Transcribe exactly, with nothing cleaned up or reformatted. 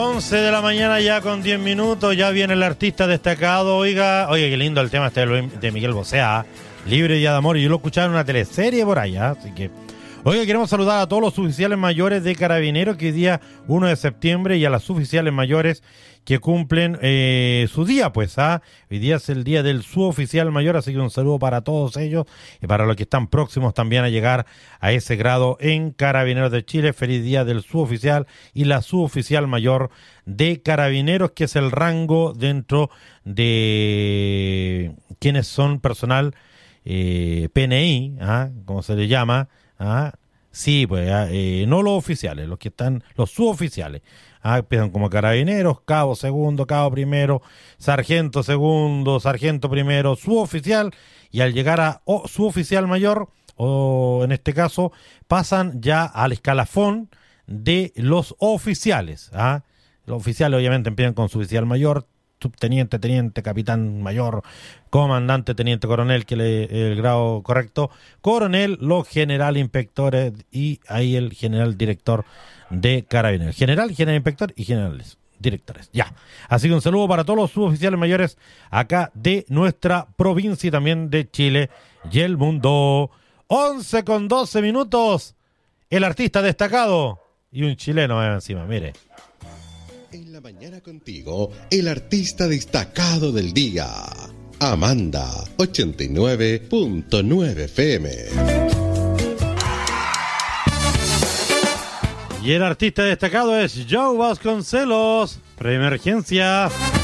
once de la mañana ya con diez minutos, ya viene el artista destacado. Oiga, oye, qué lindo el tema este de Miguel Bosé, Libre Día de Amor, y yo lo escuchaba en una teleserie por allá, así que... Oiga, queremos saludar a todos los suboficiales mayores de Carabineros, que es día uno de septiembre, y a las suboficiales mayores que cumplen eh, su día, pues, ¿ah? Hoy día es el día del suboficial mayor, así que un saludo para todos ellos y para los que están próximos también a llegar a ese grado en Carabineros de Chile. Feliz día del suboficial y la suboficial mayor de Carabineros, que es el rango dentro de quienes son personal eh, P N I, ¿ah? Como se le llama, ¿ah? Sí, pues, eh, no los oficiales, los que están, los suboficiales. Ah, empiezan como carabineros, cabo segundo, cabo primero, sargento segundo, sargento primero, suboficial, y al llegar a oh, suboficial mayor, o en este caso, pasan ya al escalafón de los oficiales. ¿Ah? Los oficiales obviamente empiezan con suboficial mayor, subteniente, teniente, capitán mayor, comandante, teniente, coronel, que le, el grado correcto, coronel, los general inspectores y ahí el general director de Carabineros. General, general inspector y generales directores. Ya. Así que un saludo para todos los suboficiales mayores acá de nuestra provincia y también de Chile y el mundo. once con doce minutos. El artista destacado y un chileno encima, mire. En la mañana contigo, el artista destacado del día. Amanda, ochenta y nueve punto nueve F M. Y el artista destacado es Joe Vasconcelos. Preemergencia.